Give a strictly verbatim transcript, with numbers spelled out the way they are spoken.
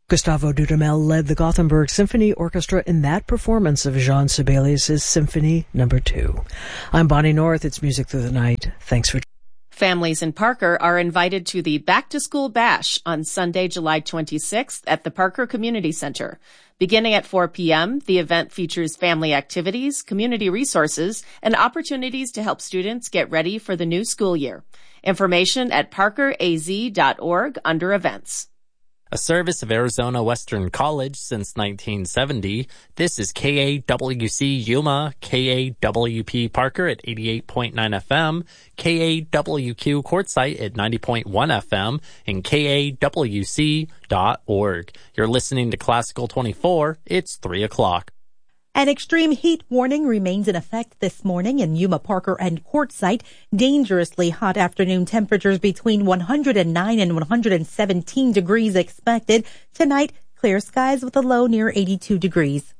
Gustavo Dudamel led the Gothenburg Symphony Orchestra in that performance of Jean Sibelius' Symphony Number Two. I'm Bonnie North. It's Music Through the Night. Thanks for. Families in Parker are invited to the Back to School Bash on Sunday, July twenty-sixth at the Parker Community Center. Beginning at four p.m., the event features family activities, community resources, and opportunities to help students get ready for the new school year. Information at parker a z dot org under events. A service of Arizona Western College since nineteen seventy, this is K A W C Yuma, K A W P Parker at eighty-eight point nine F M, K A W Q Quartzsite at ninety point one F M, and K A W C dot org. You're listening to Classical twenty-four. It's three o'clock. An extreme heat warning remains in effect this morning in Yuma, Parker, and Quartzsite. Dangerously hot afternoon temperatures between one hundred nine and one hundred seventeen degrees expected. Tonight, clear skies with a low near eighty-two degrees.